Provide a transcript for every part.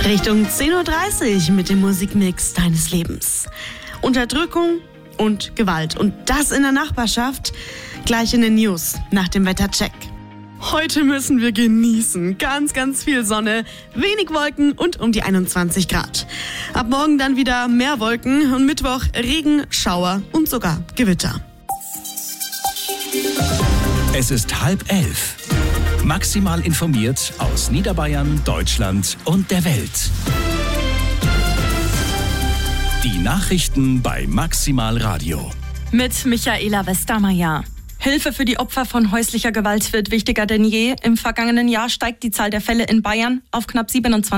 Richtung 10.30 Uhr mit dem Musikmix deines Lebens. Unterdrückung und Gewalt. Und das in der Nachbarschaft. Gleich in den News nach dem Wettercheck. Heute müssen wir genießen. Ganz, ganz viel Sonne, wenig Wolken und um die 21 Grad. Ab morgen dann wieder mehr Wolken und Mittwoch Regen, Schauer und sogar Gewitter. Es ist 10:30. Maximal informiert aus Niederbayern, Deutschland und der Welt. Die Nachrichten bei Maximal Radio. Mit Michaela Westermeier. Hilfe für die Opfer von häuslicher Gewalt wird wichtiger denn je. Im vergangenen Jahr steigt die Zahl der Fälle in Bayern auf knapp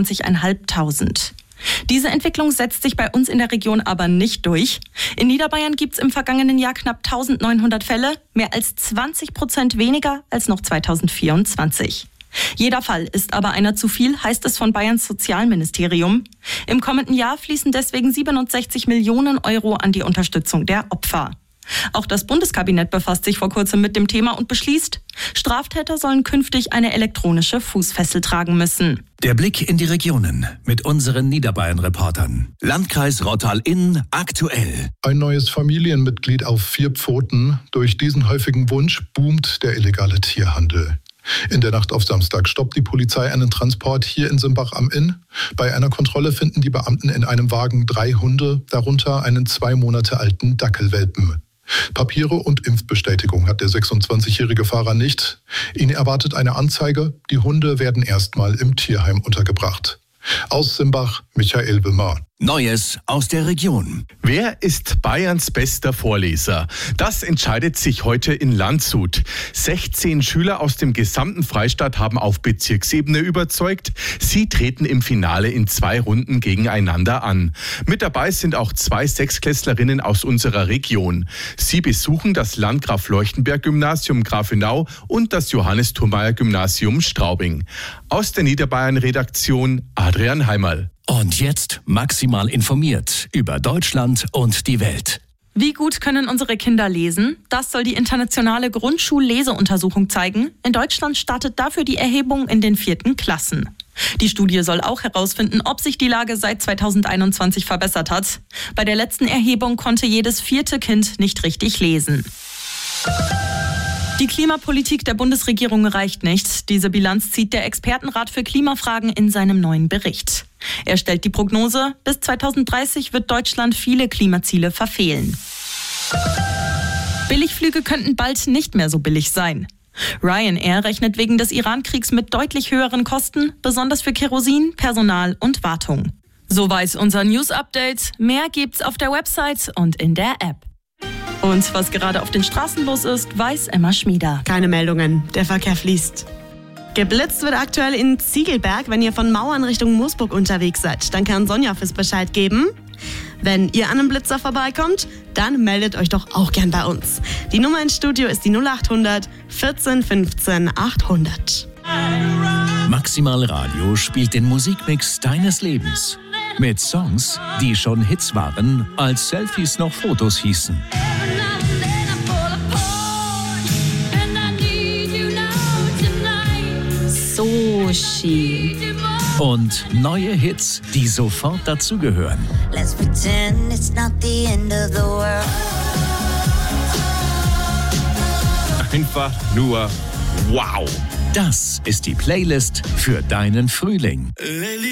27.500. Diese Entwicklung setzt sich bei uns in der Region aber nicht durch. In Niederbayern gibt es im vergangenen Jahr knapp 1900 Fälle, mehr als 20% weniger als noch 2024. Jeder Fall ist aber einer zu viel, heißt es von Bayerns Sozialministerium. Im kommenden Jahr fließen deswegen 67 Millionen Euro an die Unterstützung der Opfer. Auch das Bundeskabinett befasst sich vor kurzem mit dem Thema und beschließt, Straftäter sollen künftig eine elektronische Fußfessel tragen müssen. Der Blick in die Regionen mit unseren Niederbayern-Reportern. Landkreis Rottal-Inn aktuell. Ein neues Familienmitglied auf 4 Pfoten. Durch diesen häufigen Wunsch boomt der illegale Tierhandel. In der Nacht auf Samstag stoppt die Polizei einen Transport hier in Simbach am Inn. Bei einer Kontrolle finden die Beamten in einem Wagen 3 Hunde, darunter einen 2 Monate alten Dackelwelpen. Papiere und Impfbestätigung hat der 26-jährige Fahrer nicht. Ihn erwartet eine Anzeige. Die Hunde werden erstmal im Tierheim untergebracht. Aus Simbach, Michael Wimmer. Neues aus der Region. Wer ist Bayerns bester Vorleser? Das entscheidet sich heute in Landshut. 16 Schüler aus dem gesamten Freistaat haben auf Bezirksebene überzeugt. Sie treten im Finale in 2 Runden gegeneinander an. Mit dabei sind auch 2 Sechsklässlerinnen aus unserer Region. Sie besuchen das Landgraf-Leuchtenberg-Gymnasium Grafenau und das Johannes-Thurmaier-Gymnasium Straubing. Aus der Niederbayern-Redaktion Adrian Heimerl. Und jetzt maximal informiert über Deutschland und die Welt. Wie gut können unsere Kinder lesen? Das soll die internationale Grundschulleseuntersuchung zeigen. In Deutschland startet dafür die Erhebung in den 4. Klassen. Die Studie soll auch herausfinden, ob sich die Lage seit 2021 verbessert hat. Bei der letzten Erhebung konnte jedes 4. Kind nicht richtig lesen. Die Klimapolitik der Bundesregierung reicht nicht. Diese Bilanz zieht der Expertenrat für Klimafragen in seinem neuen Bericht. Er stellt die Prognose, bis 2030 wird Deutschland viele Klimaziele verfehlen. Billigflüge könnten bald nicht mehr so billig sein. Ryanair rechnet wegen des Iran-Kriegs mit deutlich höheren Kosten, besonders für Kerosin, Personal und Wartung. So weiß unser News-Update. Mehr gibt's auf der Website und in der App. Und was gerade auf den Straßen los ist, weiß Emma Schmieder. Keine Meldungen, der Verkehr fließt. Geblitzt wird aktuell in Ziegelberg. Wenn ihr von Mauern Richtung Moosburg unterwegs seid, dann kann Sonja fürs Bescheid geben. Wenn ihr an einem Blitzer vorbeikommt, dann meldet euch doch auch gern bei uns. Die Nummer ins Studio ist die 0800 14 15 800. Maximal Radio spielt den Musikmix deines Lebens. Mit Songs, die schon Hits waren, als Selfies noch Fotos hießen. Sushi. Und neue Hits, die sofort dazugehören. Let's pretend it's not the end of the world. Einfach nur wow. Das ist die Playlist für deinen Frühling.